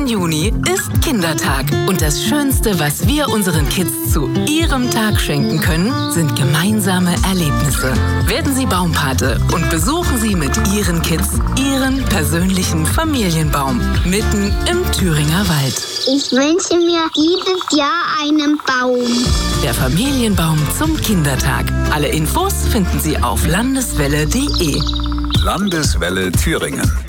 Juni ist Kindertag. Und das Schönste, was wir unseren Kids zu ihrem Tag schenken können, sind gemeinsame Erlebnisse. Werden Sie Baumpate und besuchen Sie mit Ihren Kids Ihren persönlichen Familienbaum mitten im Thüringer Wald. Ich wünsche mir dieses Jahr einen Baum. Der Familienbaum zum Kindertag. Alle Infos finden Sie auf landeswelle.de. Landeswelle Thüringen.